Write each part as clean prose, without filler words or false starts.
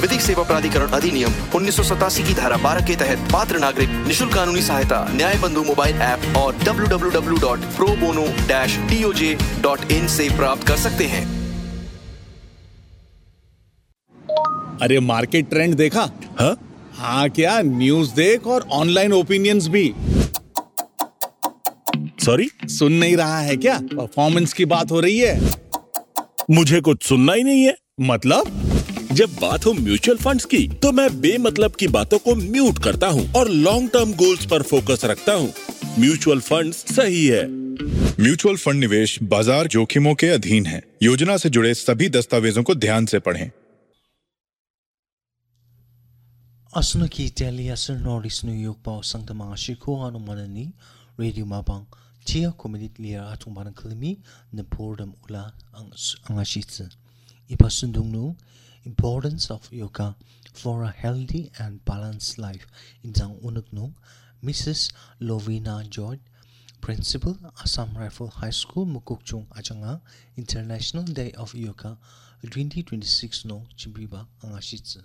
विधिक सेवा प्राधिकरण अधिनियम 1987 की धारा 12 के तहत पात्र नागरिक निशुल्क कानूनी सहायता न्याय बंधु मोबाइल ऐप और www.probono-toj.in से प्राप्त कर सकते हैं। अरे मार्केट ट्रेंड देखा? हाँ क्या, न्यूज़ देख और ऑनलाइन ओपिनियंस भी। सॉरी, सुन नहीं रहा है क्या? परफॉर्मेंस की बात हो रही है। मुझे कुछ सुनना ही नहीं है। मतलब? जब बात हो म्यूचुअल फंड्स की तो मैं बेमतलब की बातों को म्यूट करता हूँ और लॉन्ग टर्म गोल्स पर फोकस रखता हूँ। म्यूचुअल फंड्स सही है। म्यूचुअल फंड निवेश बाजार जोखिमों के अधीन है। योजना से जुड़े सभी दस्तावेजों को ध्यान से पढ़ें। Asunuki Delhi Asur Norris New York Pau Sangta Mangashiko Hanu Manani Radio Mabang Chia Community Lia Atung Banang Kalimi Nepordam Ula Angashitsu Ipasundungnu Importance of Yoga for a Healthy and Balanced Life in Zang Unuknu Mrs. Lovina George Principal Assam Rifle High School Mukukchung Ajanga International Day of Yoga 2026 No Chibiba Angashitsu.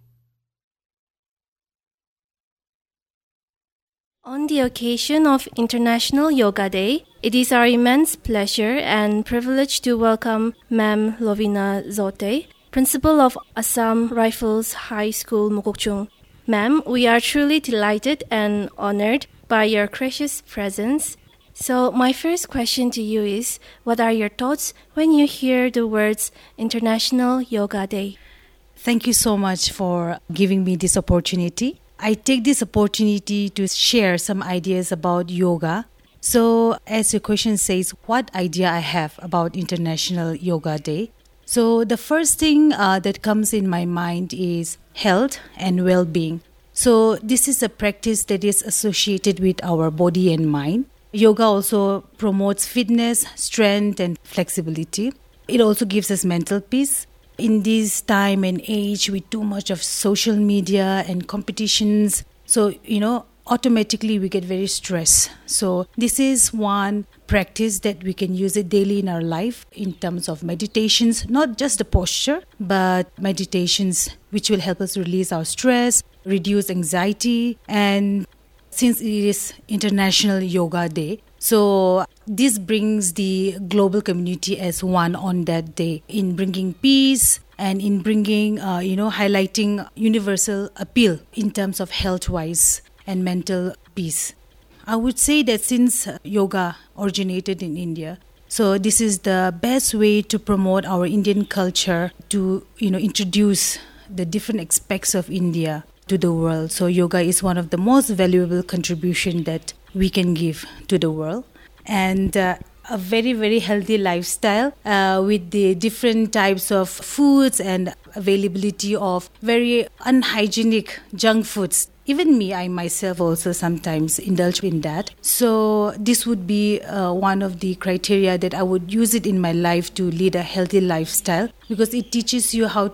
On the occasion of International Yoga Day, it is our immense pleasure and privilege to welcome Ma'am Lovina Zote, Principal of Assam Rifles High School, Mukokchung. Ma'am, we are truly delighted and honored by your gracious presence. So my first question to you is, what are your thoughts when you hear the words International Yoga Day? Thank you so much for giving me this opportunity. I take this opportunity to share some ideas about yoga. So, as your question says, what idea I have about International Yoga Day? So, the first thing that comes in my mind is health and well-being. So, this is a practice that is associated with our body and mind. Yoga also promotes fitness, strength, and flexibility. It also gives us mental peace. In this time and age with too much of social media and competitions, so automatically we get very stressed. So this is one practice that we can use it daily in our life in terms of meditations, not just the posture, but meditations which will help us release our stress, reduce anxiety. And since it is International Yoga Day, so this brings the global community as one on that day in bringing peace and in bringing, highlighting universal appeal in terms of health-wise and mental peace. I would say that since yoga originated in India, so this is the best way to promote our Indian culture, to, introduce the different aspects of India to the world. So yoga is one of the most valuable contribution that we can give to the world. And a very, very healthy lifestyle with the different types of foods and availability of very unhygienic junk foods. Even me, I myself also sometimes indulge in that. So this would be one of the criteria that I would use it in my life to lead a healthy lifestyle, because it teaches you how